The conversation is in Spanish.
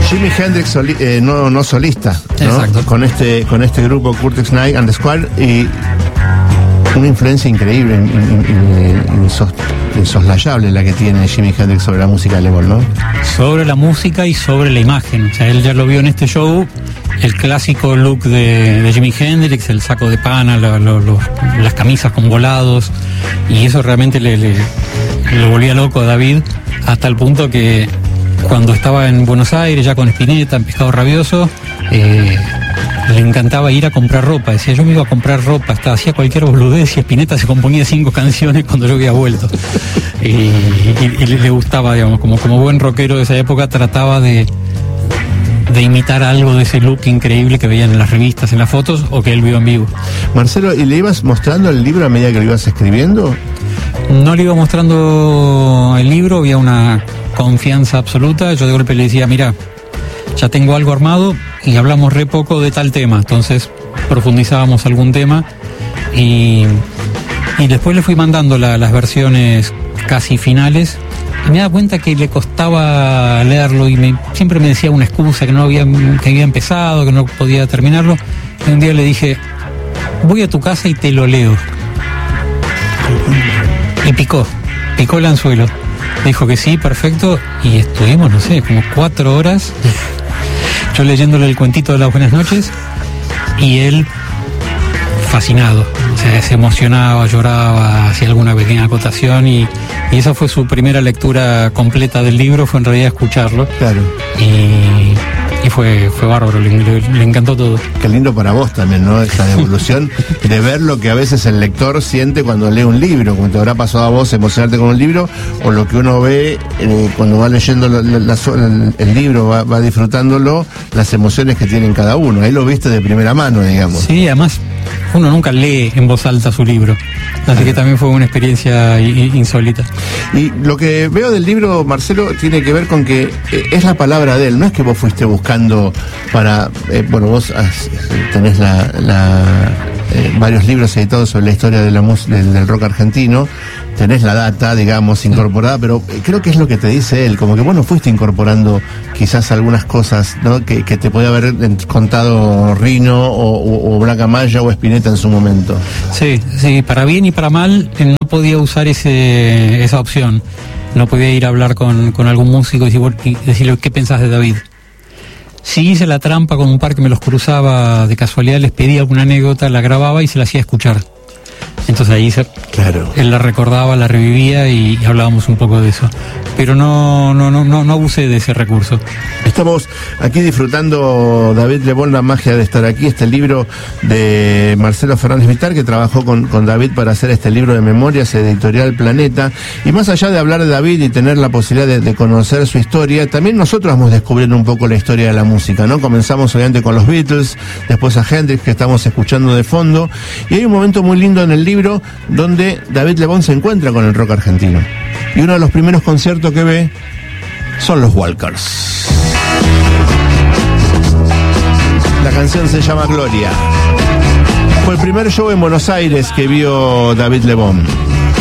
Jimi Hendrix no solista, ¿no? Exacto. Con este grupo Curtis Knight and the Squad, y una influencia increíble, insoslayable la que tiene Jimi Hendrix sobre la música de Le Bon, ¿no? Sobre la música y sobre la imagen. O sea, él ya lo vio en este show, el clásico look de Jimi Hendrix, el saco de pana, las camisas con volados, y eso realmente lo volvía loco a David, hasta el punto que cuando estaba en Buenos Aires, ya con Spinetta, en Pescado Rabioso, le encantaba ir a comprar ropa. Decía, yo me iba a comprar ropa, hacía cualquier boludez, y Spinetta se componía 5 canciones cuando yo había vuelto. Y le gustaba, digamos, como buen rockero de esa época, trataba de imitar algo de ese look increíble que veían en las revistas, en las fotos, o que él vio en vivo. Marcelo, ¿y le ibas mostrando el libro a medida que lo ibas escribiendo? No le iba mostrando el libro, había una confianza absoluta. Yo de golpe le decía, mira, ya tengo algo armado y hablamos re poco de tal tema. Entonces profundizábamos algún tema y después le fui mandando las versiones casi finales, y me daba cuenta que le costaba leerlo, y siempre me decía una excusa, que había empezado, que no podía terminarlo. Y un día le dije, voy a tu casa y te lo leo. Y picó el anzuelo. Dijo que sí, perfecto, y estuvimos, no sé, como 4 horas yo leyéndole el cuentito de las buenas noches, y él fascinado. O sea, se emocionaba, lloraba, hacía alguna pequeña acotación, y esa fue su primera lectura completa del libro, fue en realidad escucharlo. Claro. Y fue bárbaro, le encantó todo. Qué lindo para vos también, ¿no? Esa devolución de ver lo que a veces el lector siente cuando lee un libro, como te habrá pasado a vos emocionarte con un libro, o lo que uno ve cuando va leyendo el libro, va disfrutándolo, las emociones que tienen cada uno. Ahí lo viste de primera mano, digamos. Sí, además uno nunca lee en voz alta su libro, así que también fue una experiencia insólita. Y lo que veo del libro, Marcelo, tiene que ver con que es la palabra de él, no es que vos fuiste buscando para... vos tenés varios libros editados sobre la historia de del rock argentino, tenés la data, digamos, incorporada, pero creo que es lo que te dice él, como que vos no fuiste incorporando quizás algunas cosas, ¿no? que te podía haber contado Rino o Braca Maya o Spinetta en su momento. Sí, para bien y para mal no podía usar esa opción. No podía ir a hablar con algún músico y decirle, ¿qué pensás de David? Sí hice la trampa con un par que me los cruzaba de casualidad, les pedía alguna anécdota, la grababa y se la hacía escuchar. Entonces ahí claro, él la recordaba, la revivía y hablábamos un poco de eso. Pero no abusé de ese recurso. Estamos aquí disfrutando, David Le Bon, la magia de estar aquí, este libro de Marcelo Fernández Vitar, que trabajó con David para hacer este libro de memorias, Editorial Planeta. Y más allá de hablar de David y tener la posibilidad de conocer su historia, también nosotros vamos descubriendo un poco la historia de la música, ¿no? Comenzamos obviamente con los Beatles, después a Hendrix, que estamos escuchando de fondo, y hay un momento muy lindo en el libro donde David Le Bon se encuentra con el rock argentino, y uno de los primeros conciertos que ve son los Walkers. La canción se llama Gloria. Fue el primer show en Buenos Aires que vio David Le Bon.